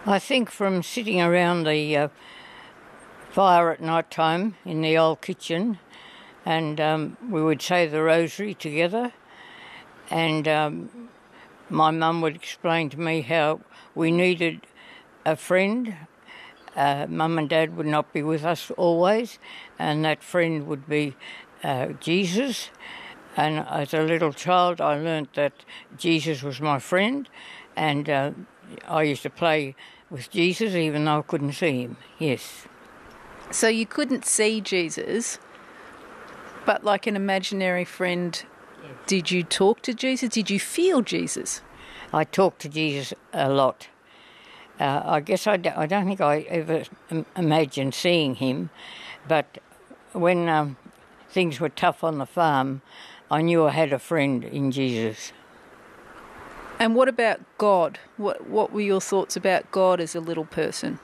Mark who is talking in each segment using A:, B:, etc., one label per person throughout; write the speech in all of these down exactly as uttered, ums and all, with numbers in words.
A: I think from sitting around the uh, fire at night time in the old kitchen, and um, we would say the rosary together, and um, my mum would explain to me how we needed a friend. Uh, mum and dad would not be with us always, and that friend would be uh, Jesus. And as a little child, I learnt that Jesus was my friend, and uh, I used to play with Jesus even though I couldn't see him, yes.
B: So you couldn't see Jesus, but like an imaginary friend, yes. Did you talk to Jesus? Did you feel Jesus?
A: I talked to Jesus a lot. Uh, I guess I, d- I don't think I ever im- imagined seeing him, but when um, things were tough on the farm, I knew I had a friend in Jesus.
B: And what about God? What what were your thoughts about God as a little person?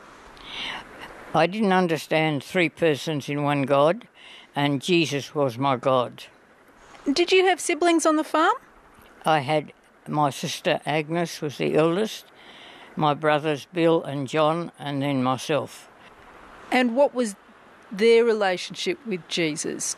A: I didn't understand three persons in one God, and Jesus was my God.
B: Did you have siblings on the farm?
A: I had my sister Agnes was the eldest, my brothers Bill and John, and then myself.
B: And what was their relationship with Jesus?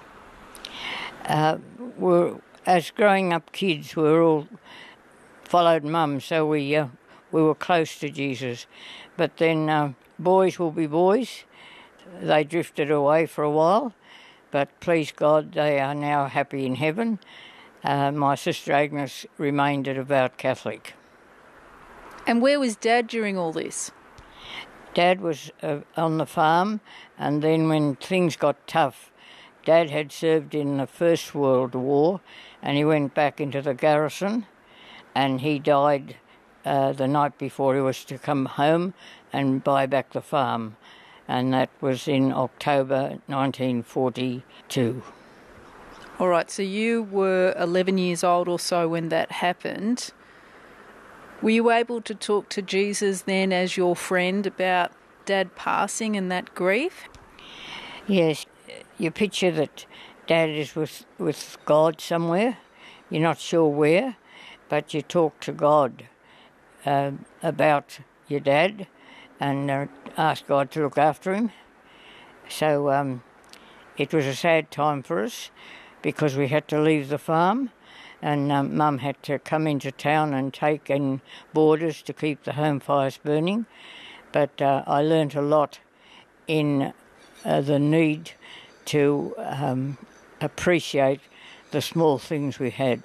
A: Uh, we're, as growing up kids, we were all followed mum, so we uh, we were close to Jesus. But then uh, boys will be boys. They drifted away for a while, but please God, they are now happy in heaven. Uh, my sister Agnes remained a devout Catholic.
B: And where was Dad during all this?
A: Dad was uh, on the farm, and then when things got tough, Dad had served in the First World War, and he went back into the garrison, and he died uh, the night before he was to come home and buy back the farm, and that was in October nineteen forty-two.
B: All right, so you were eleven years old or so when that happened. Were you able to talk to Jesus then as your friend about Dad passing and that grief?
A: Yes, you picture that Dad is with, with God somewhere. You're not sure where, but you talk to God uh, about your dad and uh, ask God to look after him. So um, it was a sad time for us because we had to leave the farm, and um, Mum had to come into town and take in boarders to keep the home fires burning. But uh, I learnt a lot in uh, the need to um, appreciate the small things we had.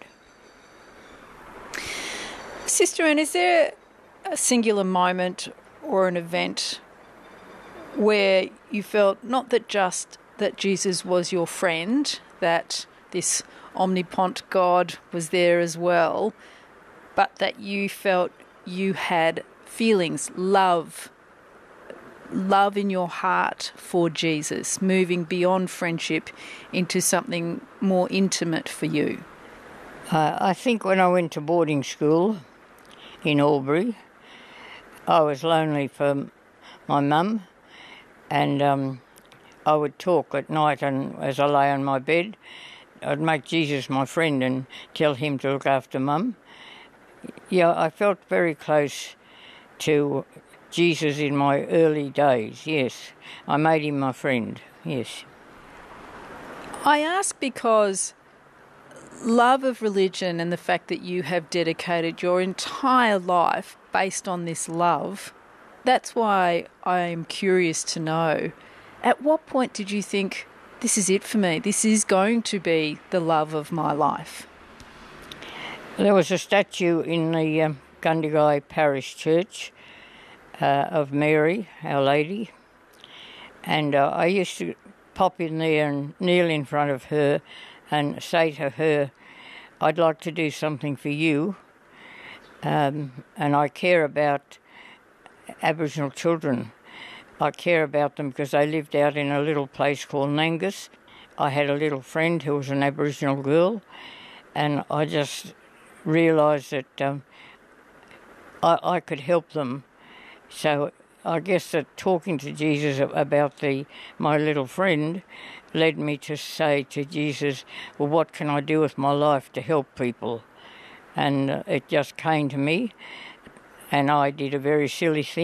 B: Sister Anne, is there a singular moment or an event where you felt not that just that Jesus was your friend, that this omnipotent God was there as well, but that you felt you had feelings, love, love in your heart for Jesus, moving beyond friendship into something more intimate for you?
A: Uh, I think when I went to boarding school in Albury, I was lonely for my mum, and um, I would talk at night, and as I lay on my bed, I'd make Jesus my friend and tell him to look after mum. Yeah, I felt very close to Jesus in my early days, yes. I made him my friend, yes.
B: I ask because love of religion and the fact that you have dedicated your entire life based on this love, that's why I'm curious to know, at what point did you think, this is it for me, this is going to be the love of my life?
A: There was a statue in the um, Gundagai Parish Church uh, of Mary, Our Lady, and uh, I used to pop in there and kneel in front of her and say to her, I'd like to do something for you, um, and I care about Aboriginal children. I care about them because they lived out in a little place called Nangus. I had a little friend who was an Aboriginal girl, and I just realised that um, I, I could help them. So I guess that talking to Jesus about the my little friend led me to say to Jesus, well, what can I do with my life to help people? And uh, it just came to me, and I did a very silly thing.